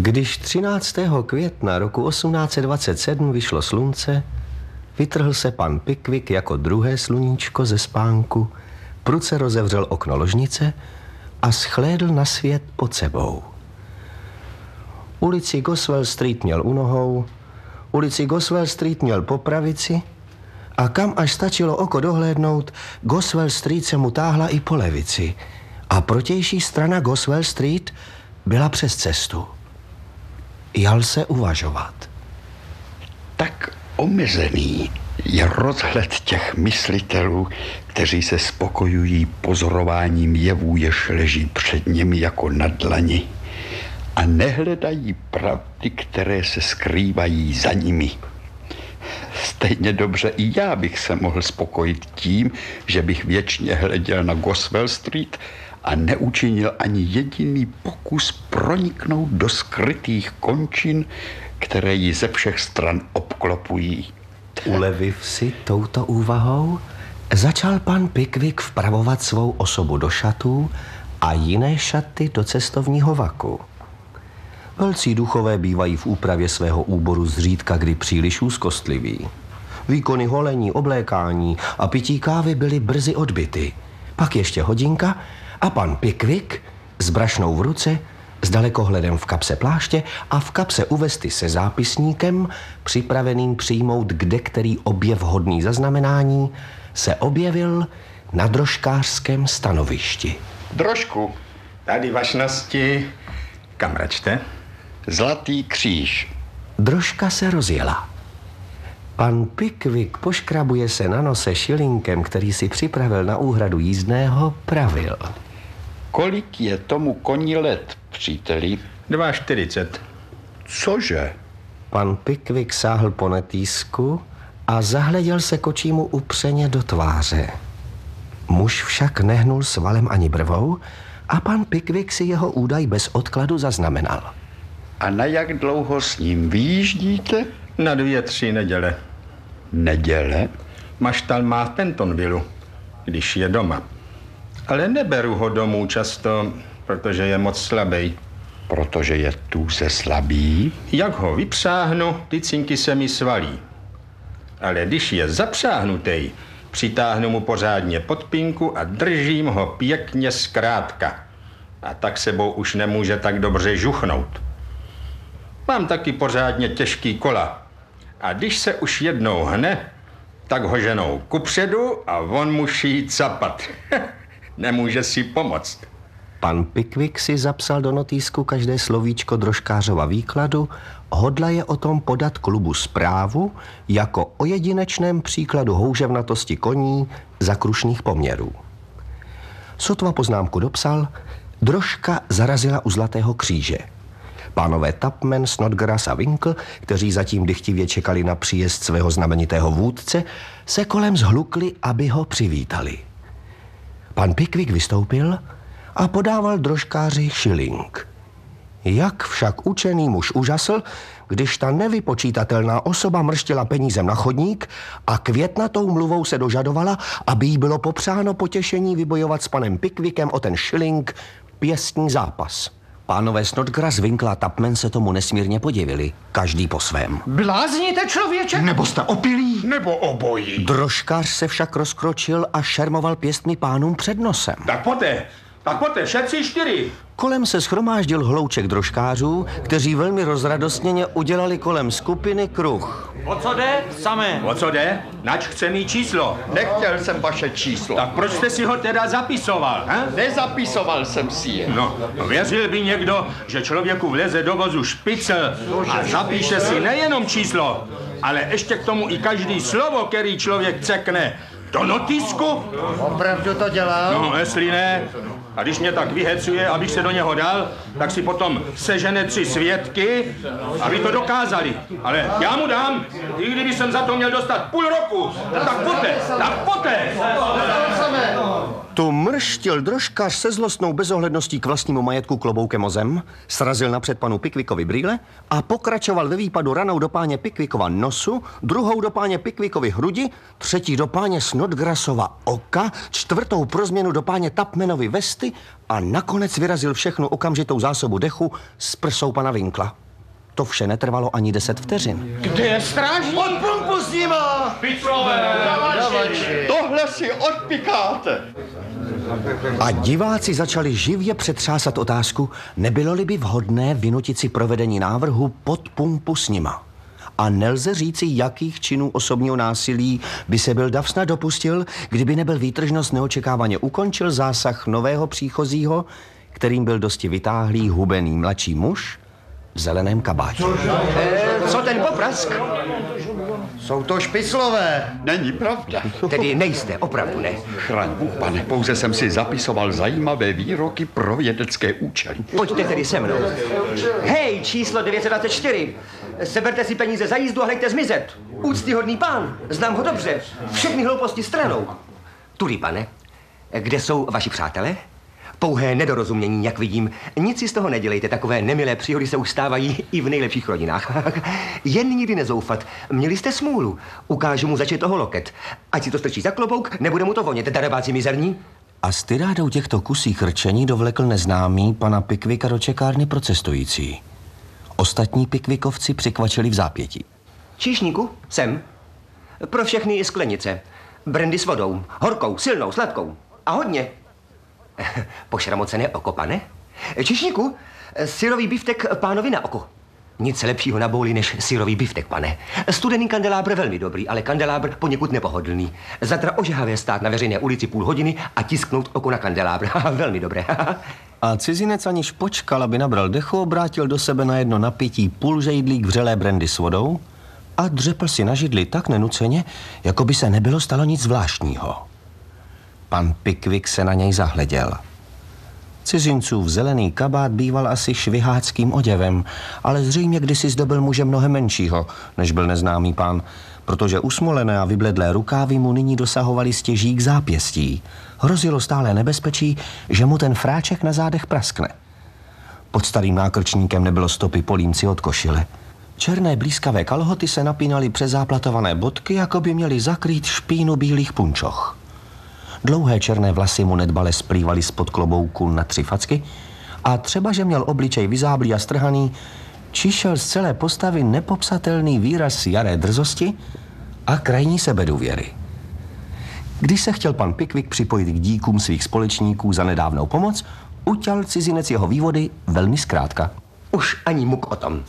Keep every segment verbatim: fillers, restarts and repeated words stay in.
Když třináctého května roku osmnáct set dvacet sedm vyšlo slunce, vytrhl se pan Pickwick jako druhé sluníčko ze spánku, prudce rozevřel okno ložnice a shlédl na svět pod sebou. Ulici Goswell Street měl u nohou, ulici Goswell Street měl po pravici a kam až stačilo oko dohlédnout, Goswell Street se mu táhla i po levici a protější strana Goswell Street byla přes cestu. Jal se uvažovat. Tak omezený je rozhled těch myslitelů, kteří se spokojují pozorováním jevů, jež leží před nimi jako na dlani a nehledají pravdy, které se skrývají za nimi. Stejně dobře i já bych se mohl spokojit tím, že bych věčně hleděl na Goswell Street a neučinil ani jediný pokus proniknout do skrytých končin, které ji ze všech stran obklopují. Uleviv si touto úvahou, začal pan Pickwick vpravovat svou osobu do šatů a jiné šaty do cestovního vaku. Velcí duchové bývají v úpravě svého úboru zřídka kdy příliš úzkostliví. Výkony holení, oblékání a pití kávy byly brzy odbyty. Pak ještě hodinka a pan Pickwick s brašnou v ruce, s dalekohledem v kapse pláště a v kapse u vesty se zápisníkem, připraveným přijmout kde který objev hodný zaznamenání, se objevil na drožkářském stanovišti. Drožku. Tady vašnosti. Kam račte? Zlatý kříž. Drožka se rozjela. Pan Pickwick poškrabuje se na nose šilinkem, který si připravil na úhradu jízdného, pravil. Kolik je tomu koni let, příteli? Dva čtyřicet. Cože? Pan Pickwick sáhl po netýsku a zahleděl se kočímu upřeně do tváře. Muž však nehnul svalem ani brvou a pan Pickwick si jeho údaj bez odkladu zaznamenal. A na jak dlouho s ním vyjíždíte? Na dvě, tři neděle. Neděle? Maštal má v Pentonvillu, když je doma. Ale neberu ho domů často, protože je moc slabý. Protože je tu se slabý? Jak ho vypřáhnu, ty cinky se mi svalí. Ale když je zapřáhnutý, přitáhnu mu pořádně podpínku a držím ho pěkně zkrátka. A tak sebou už nemůže tak dobře žuchnout. Mám taky pořádně těžký kola. A když se už jednou hne, tak ho ženou kupředu a on musí capat. Nemůže si pomoct. Pan Pickwick si zapsal do notýsku každé slovíčko drožkářova výkladu, hodlaje o tom podat klubu zprávu jako o jedinečném příkladu houževnatosti koní za krušných poměrů. Sotva poznámku dopsal, drožka zarazila u Zlatého kříže. Pánové Tupman, Snodgrass a Winkle, kteří zatím dychtivě čekali na příjezd svého znamenitého vůdce, se kolem zhlukli, aby ho přivítali. Pan Pickwick vystoupil a podával drožkáři šiling. Jak však učený muž užasl, když ta nevypočítatelná osoba mrštila penízem na chodník a květnatou mluvou se dožadovala, aby jí bylo popřáno potěšení vybojovat s panem Pickwickem o ten šiling pěstní zápas. Pánové Snodgrass, Winkle a Tupman se tomu nesmírně podivili, každý po svém. Blázníte, člověče? Nebo jste opilí? Nebo obojí. Drožkář se však rozkročil a šermoval pěstmi pánům před nosem. Tak poté, tak poté, všetci čtyři. Kolem se shromáždil hlouček drožkářů, kteří velmi rozradostněně udělali kolem skupiny kruh. O co jde? Samé. O co jde? Nač chce mít číslo. Nechtěl jsem vaše číslo. Tak proč jste si ho teda zapisoval, he? Nezapisoval jsem si je. No, věřil by někdo, že člověku vleze do vozu špicel a zapíše si nejenom číslo, ale ještě k tomu i každý slovo, který člověk cekne. Do notýsku? Opravdu to dělal? No, jestli ne. A když mě tak vyhecuje, abych se do něho dal, tak si potom sežene tři svědky, aby to dokázali. Ale já mu dám, i kdyby jsem za to měl dostat půl roku, tak poté, tak poté. Tu mrštil drožkař se zlostnou bezohledností k vlastnímu majetku kloboukem o zem, srazil napřed panu Pickvickovi brýle a pokračoval ve výpadu ranou do páně Pickwickova nosu, druhou do páně Pickwickovy hrudi, třetí do páně Snodgrassova oka, čtvrtou pro změnu do páně Tupmanovy vesty a nakonec vyrazil všechnu okamžitou zásobu dechu s prsou pana Winkla. To vše netrvalo ani deset vteřin. Kde je strážník? Pod pumpu s nima! Tohle si odpikáte. A diváci začali živě přetřásat otázku, nebylo-li by vhodné vynutit si provedení návrhu pod pumpu s nima. A nelze říci, jakých činů osobního násilí by se byl dav snad dopustil, kdyby nebyl výtržnost neočekávaně ukončil zásah nového příchozího, kterým byl dosti vytáhlý hubený mladší muž v zeleném kabátě. E, co ten poprask? Jsou to špiclové. Není pravda. Tedy nejste, opravdu ne. Chraň Bůh, pane, pouze jsem si zapisoval zajímavé výroky pro vědecké účely. Pojďte tedy se mnou. Hej, číslo devět set dvacet čtyři. Seberte si peníze za jízdu a hleďte zmizet. Úctyhodný pán, znám ho dobře. Všechny hlouposti stranou. Tudy, pane, kde jsou vaši přátelé? Pouhé nedorozumění, jak vidím. Nic si z toho nedělejte, takové nemilé příhody se už stávají i v nejlepších rodinách. Jen nikdy nezoufat. Měli jste smůlu. Ukážu mu začít toho loket. Ať si to strčí za klobouk, nebude mu to vonět, darebáci mizerní. A s tyrádou těchto kusích rčení dovlekl neznámý pana Pickwicka do čekárny pro cestující. Ostatní Pickwickovci přikvačili v zápětí. Číšníku, sem. Pro všechny sklenice. Brandy s vodou. Horkou, silnou, sladkou. A hodně. Pošramocené oko, pane? Čišníku, syrový biftek pánovi na oko. Nic lepšího na bouli než syrový biftek, pane. Studený kandelábr velmi dobrý, ale kandelábr poněkud nepohodlný. Zatra ožehavé stát na veřejné ulici půl hodiny a tisknout oko na kandelábr. Velmi dobré. A cizinec aniž počkal, aby nabral dechu, obrátil do sebe na jedno napití půl žejdlík vřelé brandy s vodou a dřepl si na židli tak nenuceně, jako by se nebylo stalo nic zvláštního. Pan Pickwick se na něj zahleděl. Cizincův zelený kabát býval asi šviháckým oděvem, ale zřejmě kdysi zdobil muže mnohem menšího, než byl neznámý pán, protože usmolené a vybledlé rukávy mu nyní dosahovaly stěží k zápěstí. Hrozilo stále nebezpečí, že mu ten fráček na zádech praskne. Pod starým nákrčníkem nebylo stopy po límci od košile. Černé blízkavé kalhoty se napínaly přes záplatované bodky, jako by měly zakrýt špínu bílých punčoch. Dlouhé černé vlasy mu nedbale splývaly spod klobouku na tři facky a třeba, že měl obličej vyzáblý a strhaný, čišel z celé postavy nepopsatelný výraz jaré drzosti a krajní sebedůvěry. Když se chtěl pan Pickwick připojit k díkům svých společníků za nedávnou pomoc, uťal cizinec jeho vývody velmi zkrátka. Už ani muk o tom.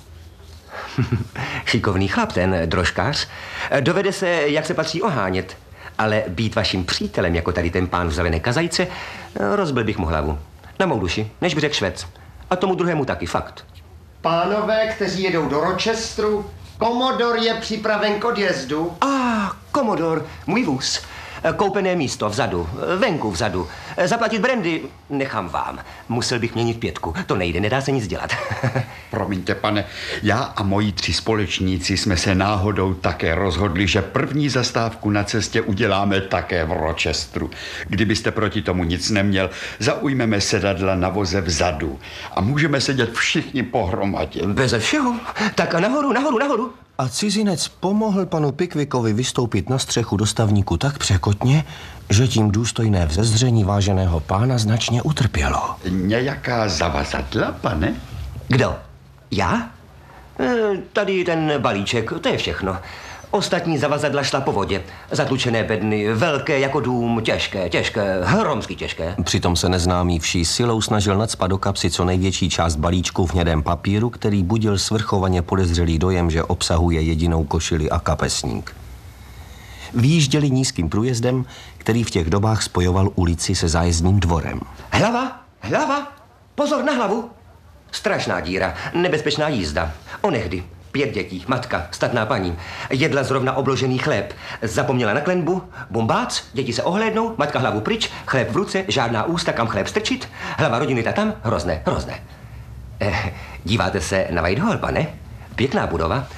Šikovný chlap, ten drožkář. Dovede se, jak se patří, ohánět. Ale být vaším přítelem, jako tady ten pán v zelené kazajce, rozbil bych mu hlavu. Na mou duši, než by řekl Švec. A tomu druhému taky, fakt. Pánové, kteří jedou do Rochesteru, Komodor je připraven k odjezdu. A, ah, Komodor, můj vůz. Koupené místo vzadu, venku vzadu. Zaplatit brandy nechám vám. Musel bych měnit pětku. To nejde, nedá se nic dělat. Promiňte, pane, já a moji tři společníci jsme se náhodou také rozhodli, že první zastávku na cestě uděláme také v Rochesteru. Kdybyste proti tomu nic neměl, zaujmeme sedadla na voze vzadu a můžeme sedět všichni pohromadě. Beze všeho. Tak a nahoru, nahoru, nahoru. A cizinec pomohl panu Pickwickovi vystoupit na střechu dostavníku tak překotně, že tím důstojné vzezření váženého pána značně utrpělo. Nějaká zavazadla, pane? Kdo? Já? E, tady ten balíček, to je všechno. Ostatní zavazadla šla po vodě. Zatlučené bedny, velké jako dům, těžké, těžké, hromsky těžké. Přitom se neznámý vší silou snažil nacpat do kapsy co největší část balíčku v hnědém papíru, který budil svrchovaně podezřelý dojem, že obsahuje jedinou košili a kapesník. Výjížděli nízkým průjezdem, který v těch dobách spojoval ulici se zájezdním dvorem. Hlava, hlava, pozor na hlavu. Strašná díra, nebezpečná jízda. Onehdy. Pět dětí, matka, statná paní. Jedla zrovna obložený chléb. Zapomněla na klenbu, bumbác, děti se ohlédnou, matka hlavu pryč, chléb v ruce, žádná ústa, kam chléb strčit, hlava rodiny ta tam, hrozné, hrozné. Eh, díváte se na Whitehall, pane? Pěkná budova.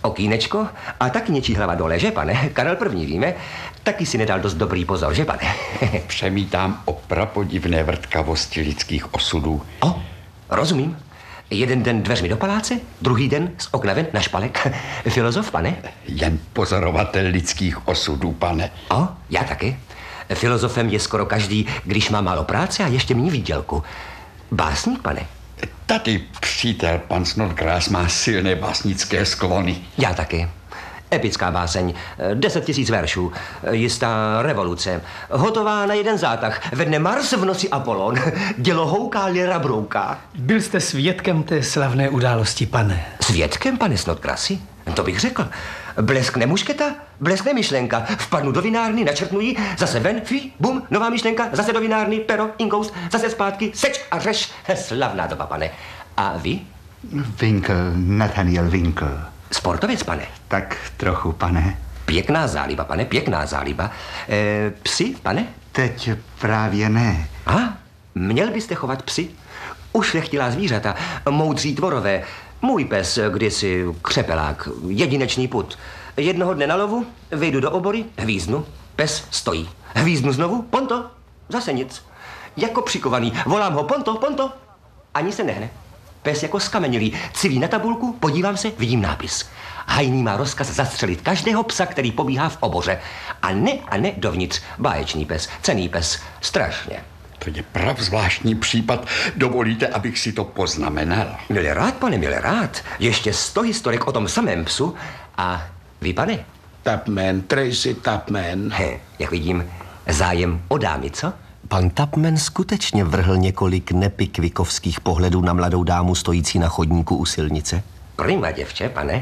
okýnečko a taky něčí hlava dole, že pane? Karel první, víme, taky si nedal dost dobrý pozor, že pane? Přemítám o prapodivné vrtkavosti lidských osudů. O, rozumím. Jeden den dveřmi do paláce, druhý den z okna ven na špalek. Filozof, pane? Jen pozorovatel lidských osudů, pane. O, já taky. Filozofem je skoro každý, když má málo práce a ještě méně výdělku. Básník, pane? Tady přítel, pan Snodgrass, má silné básnické sklony. Já taky. Epická báseň, deset tisíc veršů, jistá revoluce, hotová na jeden zátah, ve dne Mars, v noci Apollon, dělo houká, lira brouká. Byl jste svědkem té slavné události, pane? Svědkem, pane Snodgrassi? To bych řekl. Bleskne mušketa, bleskne myšlenka, vpadnu do vinárny, načrtnu ji, zase ven, fi, bum, nová myšlenka, zase do vinárny, pero, inkous, zase zpátky, seč a řeš. Slavná doba, pane. A vy? Winkl, Nathaniel Winkl. Sportovec, pane. Tak trochu, pane. Pěkná záliba, pane, pěkná záliba. E, psi, pane? Teď právě ne. A, měl byste chovat psy? Ušlechtilá zvířata, moudří tvorové. Můj pes, kdysi křepelák, jedinečný put. Jednoho dne na lovu, vyjdu do obory, hvíznu, pes stojí. Hvíznu znovu, Ponto, zase nic. Jako přikovaný, volám ho, Ponto, Ponto, ani se nehne. Pes jako skamenilý, civí na tabulku, podívám se, vidím nápis. Hajný má rozkaz zastřelit každého psa, který pobíhá v oboře. A ne, a ne dovnitř. Báječný pes, cenný pes, strašně. To je prav zvláštní případ. Dovolíte, abych si to poznamenal? Milé rád, pane, milé rád. Ještě sto historek o tom samém psu. A vy, pane? Tupman, Tracy Tupman. He, jak vidím, zájem o dámy, co? Pan Tupman skutečně vrhl několik nepikvikovských pohledů na mladou dámu stojící na chodníku u silnice. Prima děvče, pane.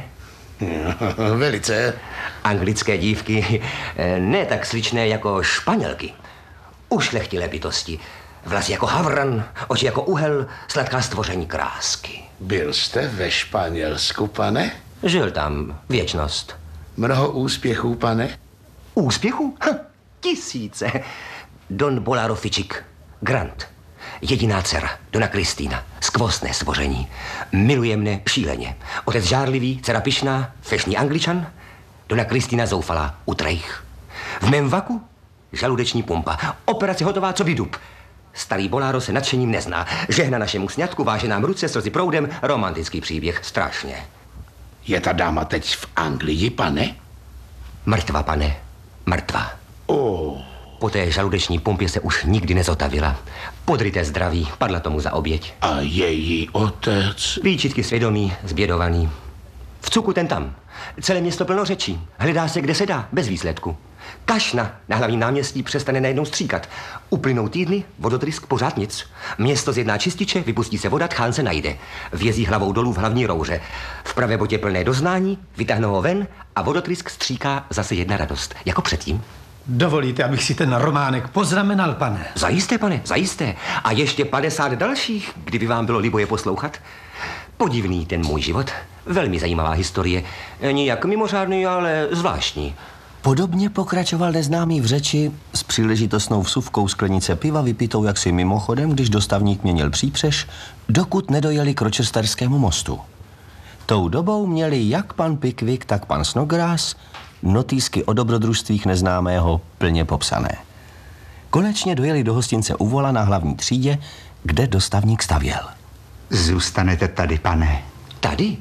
Velice. Anglické dívky, ne tak sličné jako Španělky. Ušlechtilé bytosti. Vlasy jako havran, oči jako uhel, sladká stvoření krásky. Byl jste ve Španělsku, pane? Žil tam věčnost. Mnoho úspěchů, pane? Úspěchu? Hm, tisíce. Don Bolaro Fičik, Grant. Jediná dcera, Dona Kristýna, skvostné stvoření. Miluje mne šíleně. Otec žárlivý, dcera pyšná, fešný Angličan. Dona Kristýna zoufalá, utrejch. V mém vaku žaludeční pumpa. Operace hotová, co by dub. Starý Bolaro se nadšením nezná. Žehna našemu sňatku, váže nám ruce, slzy proudem, romantický příběh, strašně. Je ta dáma teď v Anglii, pane? Mrtva, pane, mrtva. Oh. Po té žaludeční pumpě se už nikdy nezotavila. Podryté zdraví, padla tomu za oběť. A její otec? Výčitky svědomí, zbědovaný. V cuku ten tam. Celé město plno řečí. Hledá se, kde se dá, bez výsledku. Kašna na hlavním náměstí přestane najednou stříkat. Uplynou týdny, vodotrysk pořád nic. Město zjedná čističe, vypustí se voda, tchán se najde. Vězí hlavou dolů v hlavní rouře. V pravé botě plné doznání, vytáhnou ho ven a vodotrysk stříká zase jedna radost, jako předtím. Dovolíte, abych si ten románek poznamenal, pane? Zajisté, pane, zajisté. A ještě padesát dalších, kdyby vám bylo libo je poslouchat. Podivný ten můj život. Velmi zajímavá historie. Nijak mimořádný, ale zvláštní. Podobně pokračoval neznámý v řeči s příležitostnou vsuvkou sklenice piva vypitou jaksi mimochodem, když dostavník měnil přípřež, dokud nedojeli k Rochesterskému mostu. Tou dobou měli jak pan Pickwick, tak pan Snodgrass notýsky o dobrodružstvích neznámého plně popsané. Konečně dojeli do hostince u vola na hlavní třídě, kde dostavník stavěl. Zůstanete tady, pane. Tady?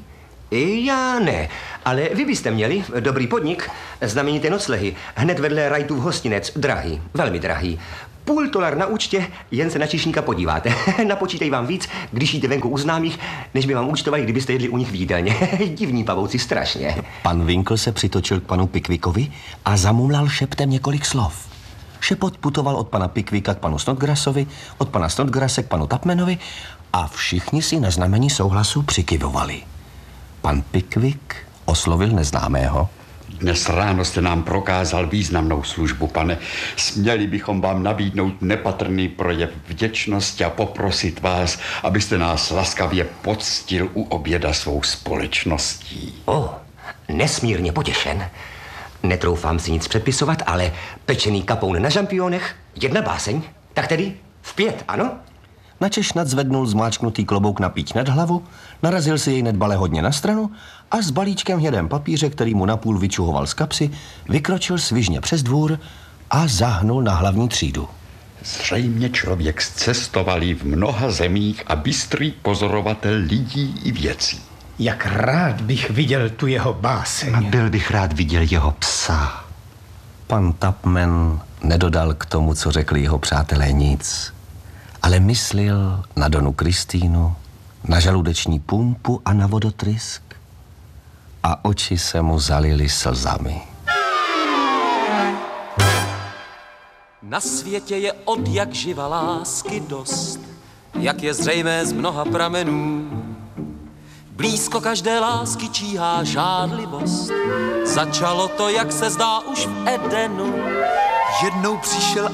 Já ne, ale vy byste měli dobrý podnik, znamenité noclehy, hned vedle Wrightův hostinec, drahý, velmi drahý. Půl dolar na účtě, jen se na číšníka podíváte. Napočítají vám víc, když jíte venku u známých, než by vám účtovali, kdybyste jedli u nich v jídelně. Divní pavouci, strašně. Pan Winkl se přitočil k panu Pickwickovi a zamumlal šeptem několik slov. Šepot putoval od pana Pickwicka k panu Snodgrassovi, od pana Snodgrasse k panu Tupmanovi a všichni si na znamení souhlasu přikyvovali. Pan Pickwick oslovil neznámého. Dnes ráno jste nám prokázal významnou službu, pane. Směli bychom vám nabídnout nepatrný projev vděčnosti a poprosit vás, abyste nás laskavě poctil u oběda svou společností. O, nesmírně potěšen. Netroufám si nic předpisovat, ale pečený kapoun na žampionech, jedna báseň, tak tedy v pět, ano? načež nadzvednul zmáčknutý klobouk na píť nad hlavu, narazil si jej nedbale hodně na stranu a s balíčkem v hnědém papíře, který mu napůl vyčuhoval z kapsy, vykročil svižně přes dvůr a zahnul na hlavní třídu. Zřejmě člověk zcestovalý v mnoha zemích a bystrý pozorovatel lidí i věcí. Jak rád bych viděl tu jeho báseň. A byl bych rád viděl jeho psa. Pan Tupman nedodal k tomu, co řekli jeho přátelé, nic, ale myslil na Donu Kristýnu, na žaludeční pumpu a na vodotrysk a oči se mu zalily slzami. Na světě je od jak živa lásky dost, jak je zřejmé z mnoha pramenů. Blízko každé lásky číhá žádlivost. Začalo to, jak se zdá, už v Edenu. Jednou přišel